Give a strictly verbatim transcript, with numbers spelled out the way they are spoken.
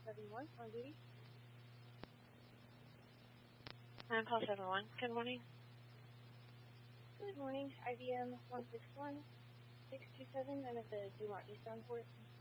seven one on duty. nine call seven one. Good morning. Good morning. I B M one six one six two seven. I'm at the Dumont Eastbound Port.